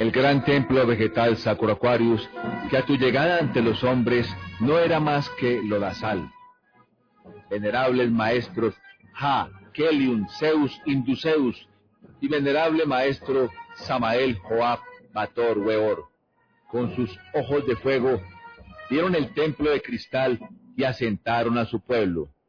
el gran templo vegetal Sacro Aquarius, que a tu llegada ante los hombres no era más que lodazal. Venerables maestros Ja, Keliun, Zeus, Induceus, y venerable maestro Samael, Joab, Bator, Weor, con sus ojos de fuego, vieron el templo de cristal y asentaron a su pueblo.